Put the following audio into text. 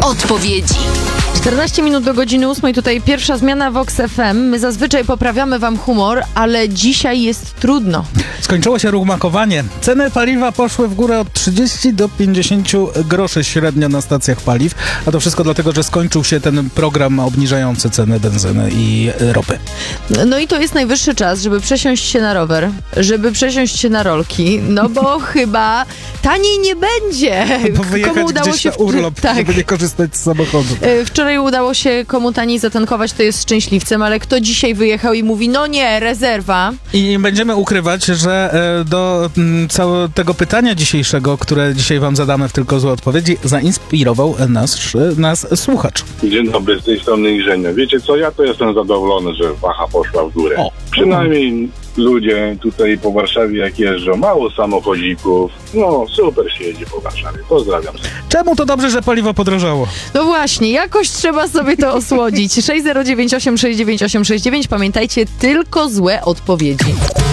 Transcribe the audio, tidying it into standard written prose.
odpowiedzi. 14 minut do godziny 8. Tutaj pierwsza zmiana Vox FM. My zazwyczaj poprawiamy wam humor, ale dzisiaj jest trudno. Skończyło się ruchmakowanie. Ceny paliwa poszły w górę od 30 do 50 groszy średnio na stacjach paliw. A to wszystko dlatego, że skończył się ten program obniżający ceny benzyny i ropy. No i to jest najwyższy czas, żeby przesiąść się na rower, żeby przesiąść się na rolki, no bo chyba taniej nie będzie. Bo wyjechać gdzieś na urlop, żeby nie korzystać z samochodu. Wczoraj udało się komu taniej zatankować, to jest szczęśliwcem, ale kto dzisiaj wyjechał i mówi, no nie, rezerwa. I nie będziemy ukrywać, że do całego tego pytania dzisiejszego, które dzisiaj wam zadamy w Tylko Złe Odpowiedzi, zainspirował nas słuchacz. Dzień dobry, z tej strony Irzenia. Wiecie co, ja to jestem zadowolony, że waha poszła w górę. Przynajmniej ludzie tutaj po Warszawie jak jeżdżą, mało samochodzików, no super się jedzie po Warszawie. Pozdrawiam. Czemu to dobrze, że paliwo podrożało? No właśnie, jakoś trzeba sobie to osłodzić. 6098 69869, pamiętajcie, tylko złe odpowiedzi.